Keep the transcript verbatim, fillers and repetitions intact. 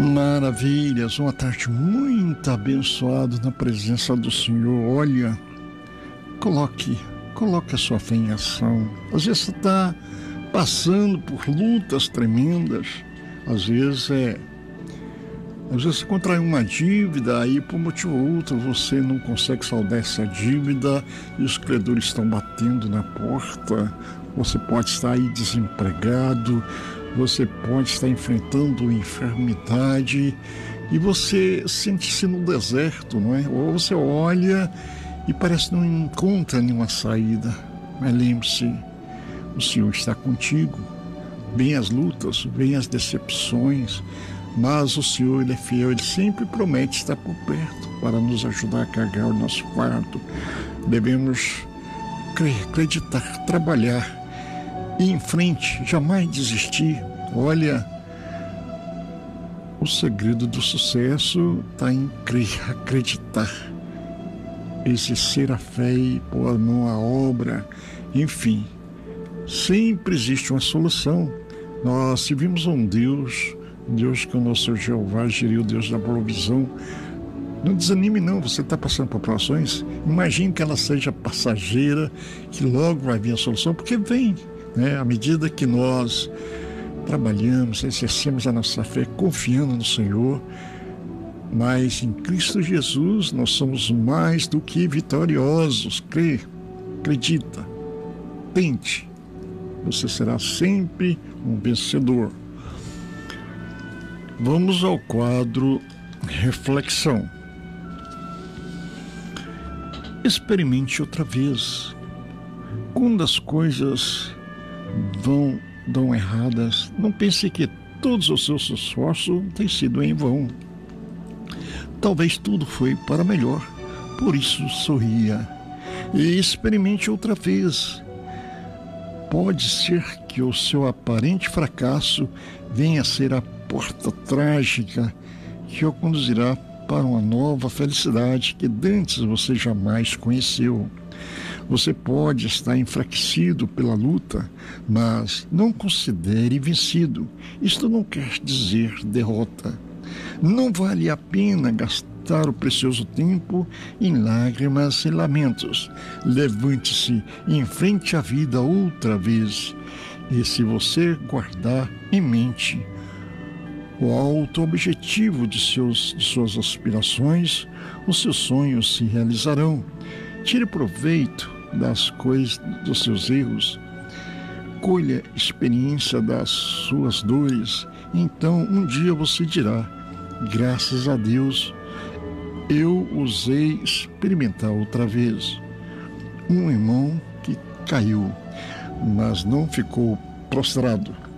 Maravilhas, uma tarde muito abençoada na presença do Senhor. Olha, coloque, coloque a sua fé em ação. Às vezes você está passando por lutas tremendas, às vezes é, às vezes você contrai uma dívida, aí por motivo ou outro você não consegue saldar essa dívida e os credores estão batendo na porta. Você pode estar aí desempregado, você pode estar enfrentando enfermidade e você sente-se no deserto, não é? Ou você olha e parece que não encontra nenhuma saída. Mas lembre-se, o Senhor está contigo. Vem as lutas, vem as decepções, mas o Senhor, Ele é fiel, Ele sempre promete estar por perto para nos ajudar a carregar o nosso fardo. Devemos crer, acreditar, trabalhar, ir em frente, jamais desistir. Olha, o segredo do sucesso está em crer, acreditar, exercer a fé e pôr a mão à obra. Enfim, sempre existe uma solução. Nós servimos um Deus, Deus que é o nosso Jeová Jireh, o Deus da provisão. Não desanime não, você está passando por provações, imagine que ela seja passageira, que logo vai vir a solução, porque vem, né? À medida que nós trabalhamos, exercemos a nossa fé confiando no Senhor, mas em Cristo Jesus nós somos mais do que vitoriosos. Crê, acredita, tente, você será sempre um vencedor. Vamos ao quadro reflexão. Experimente outra vez. Quando as coisas vão dão erradas, não pense que todos os seus esforços têm sido em vão. Talvez tudo foi para melhor, por isso sorria e experimente outra vez. Pode ser que o seu aparente fracasso venha a ser a porta trágica que o conduzirá para uma nova felicidade que dantes você jamais conheceu. Você pode estar enfraquecido pela luta, mas não considere vencido. Isto não quer dizer derrota. Não vale a pena gastar o precioso tempo em lágrimas e lamentos. Levante-se e enfrente a vida outra vez. E se você guardar em mente o alto objetivo de, seus, de suas aspirações, os seus sonhos se realizarão. Tire proveito das coisas, dos seus erros, colha experiência das suas dores. Então um dia você dirá: graças a Deus eu usei experimentar outra vez. Um irmão que caiu, mas não ficou prostrado.